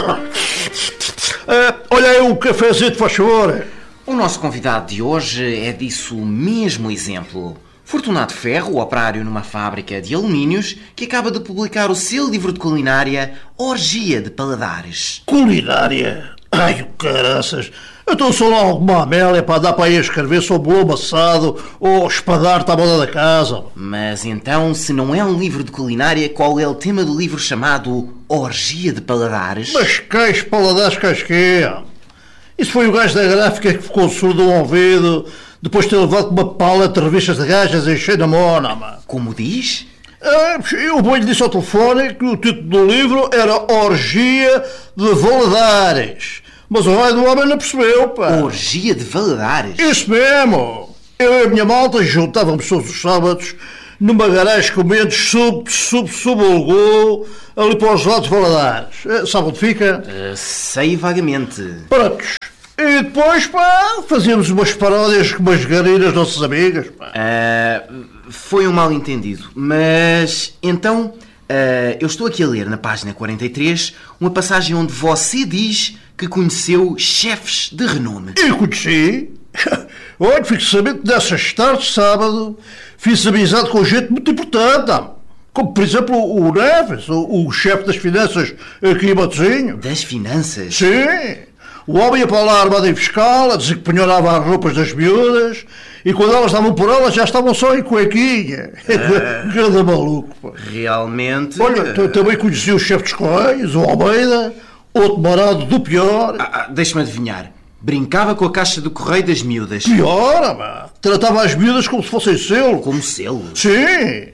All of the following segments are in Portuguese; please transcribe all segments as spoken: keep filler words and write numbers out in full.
Uh, olha aí um cafezinho, faz favor. O nosso convidado de hoje é disso mesmo exemplo. Fortunato Ferro, operário numa fábrica de alumínios, que acaba de publicar o seu livro de culinária, Orgia de Paladares. Culinária? Ai, o caraças. Então sou lá alguma Amélia para dar para aí a escrever sobre o lobo assado ou espadar-te à moda da casa. Mas então, se não é um livro de culinária, qual é o tema do livro chamado Orgia de Paladares? Mas cais paladares casquê. Isso foi o gajo da gráfica que ficou surdo ao ouvido depois de ter levado uma pala de revistas de gajas enchendo a mona, mano. Como diz? Eu bem disse ao telefone que o título do livro era Orgia de Valadares. Mas o raio do homem não percebeu, pá. Orgia de Valadares? Isso mesmo. Eu e a minha malta juntávamos todos os sábados numa garagem comendo sub, sub, subulgou ali para os lados de Valadares. Sabe onde fica? Uh, sei vagamente. Prontos. E depois, pá, fazíamos umas paródias com umas garinas nossas amigas, pá. Uh, foi um mal-entendido, mas então uh, eu estou aqui a ler na página quarenta e três uma passagem onde você diz que conheceu chefes de renome. Eu conheci. Olha, fico sabendo que dessas tardes de sábado fiz amizade com gente muito importante, não? Como, por exemplo, o Neves, o, o chefe das finanças aqui em Matosinho. Das finanças? Sim. O homem ia para lá armado em fiscal, a dizer que penhorava as roupas das miúdas, e quando elas estavam por elas já estavam só em cuequinha. Ah, grande maluco, pá. Realmente... Olha, também conheci o chefe dos Correios, o Almeida, outro marado do pior. Ah, ah, deixa-me adivinhar. Brincava com a caixa do correio das miúdas. Pior, mano. Tratava as miúdas como se fossem selo. Como selo? Sim.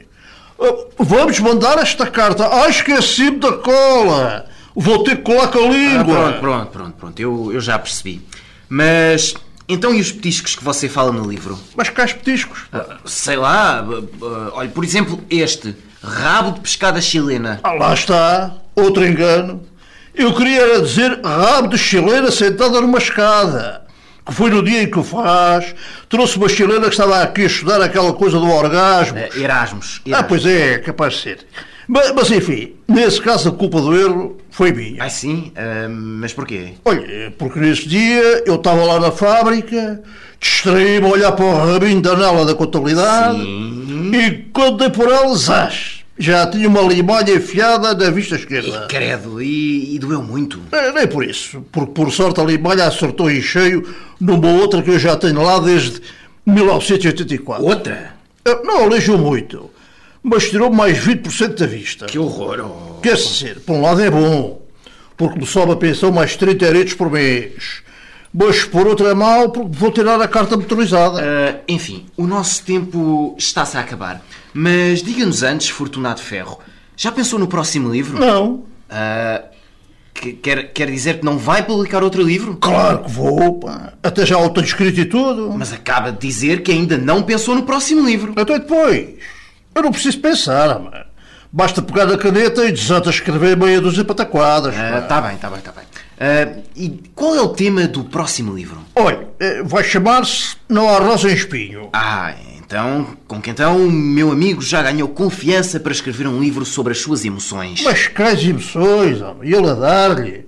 Vamos mandar esta carta. Ah, esqueci-me da cola. Vou ter que colar com a língua. Ah, pronto, pronto, pronto, pronto. Eu, eu já percebi. Mas, então e os petiscos que você fala no livro? Mas quais petiscos? Ah, sei lá. Uh, uh, olha, por exemplo, este. Rabo de pescada chilena. Ah, lá está. Outro engano. Eu queria dizer rabo de chilena sentada numa escada. Que foi no dia em que o faz. Trouxe uma chilena que estava aqui a estudar aquela coisa do orgasmo. Uh, Erasmus, Erasmus. Ah, pois é, capaz de ser. Mas, mas enfim, nesse caso a culpa do erro foi minha. Ah, sim? Uh, mas porquê? Olha, porque nesse dia eu estava lá na fábrica, distraí-me a olhar para o rabinho da anela da contabilidade. Sim. E quando dei por ela, zás, já tinha uma limalha enfiada na vista esquerda. E credo, e, e doeu muito? É, nem por isso, porque por sorte a limalha acertou em cheio numa outra que eu já tenho lá desde mil novecentos e oitenta e quatro. Outra? Não aleijou muito, mas tirou mais vinte por cento da vista. Que horror! Oh. Quer dizer, por um lado é bom, porque me sobe a pensão mais trinta euros por mês. Mas por outro é mau, porque vou tirar a carta motorizada. Uh, enfim, o nosso tempo está-se a acabar. Mas diga-nos antes, Fortunato Ferro, já pensou no próximo livro? Não. Uh, que, quer, quer dizer que não vai publicar outro livro? Claro que vou, pá. Até já o tenho escrito e tudo. Mas acaba de dizer que ainda não pensou no próximo livro. Até depois. Eu não preciso pensar, mano. Basta pegar na caneta e desata escrever meia dúzia de pataquadas. Está uh, bem, está bem, está bem. Uh, e qual é o tema do próximo livro? Olha, vai chamar-se Não há Rosa em Espinho. Ah, então, com que então o meu amigo já ganhou confiança para escrever um livro sobre as suas emoções. Mas quais emoções, homem? E ele a dar-lhe.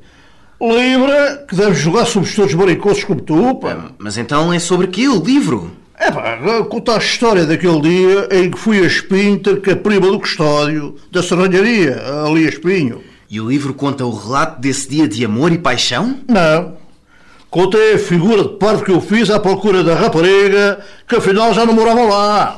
Lembra que deve jogar sobre os todos maricosos como tu, pá. Uh, mas então é sobre que o livro? É pá, contar a história daquele dia em que fui a Espinho ter com a prima do custódio da serralharia, ali a Espinho. E o livro conta o relato desse dia de amor e paixão? Não. Contei a figura de parvo que eu fiz à procura da rapariga, que afinal já não morava lá.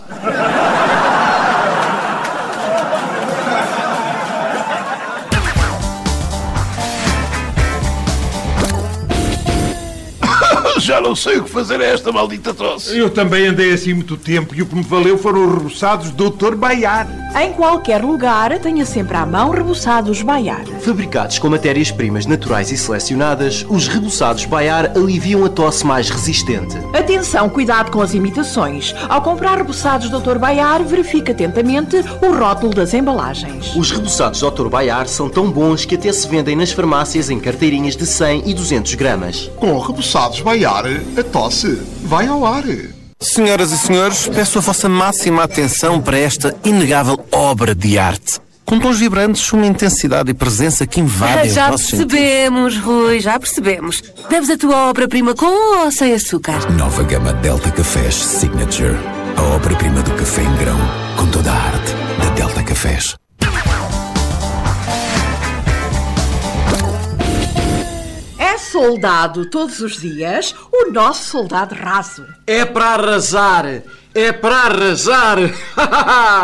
Já não sei o que fazer a esta maldita tosse. Eu também andei assim muito tempo e o que me valeu foram os reboçados do doutor Baiar. Em qualquer lugar, tenha sempre à mão reboçados Baiar. Fabricados com matérias-primas naturais e selecionadas, os reboçados Baiar aliviam a tosse mais resistente. Atenção, cuidado com as imitações. Ao comprar reboçados doutor Baiar, verifique atentamente o rótulo das embalagens. Os reboçados doutor Baiar são tão bons que até se vendem nas farmácias em carteirinhas de cem e duzentos gramas. Com reboçados Baiar, a tosse vai ao ar. Senhoras e senhores, peço a vossa máxima atenção para esta inegável obra de arte. com tons vibrantes, uma intensidade e presença que invadem Já os nossos sentidos. percebemos, Rui, já percebemos. Deves a tua obra-prima com ou sem açúcar? Nova gama Delta Cafés Signature. A obra-prima do café em grão, com toda a arte da Delta Cafés. É soldado todos os dias o nosso soldado raso. É para arrasar! É para arrasar!